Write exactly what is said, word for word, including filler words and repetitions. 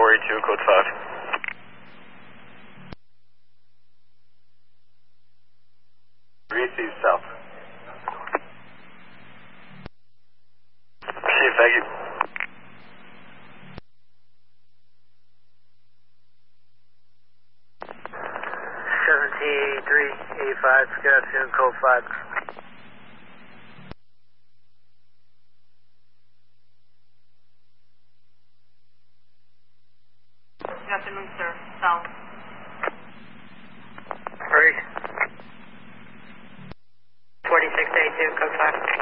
four eight two, code five. Receive south. Receive, thank you. seventeen eighty-three eighty-five, good afternoon, code five. Good afternoon, sir. South. Hurry. forty-six eighty-two, code five.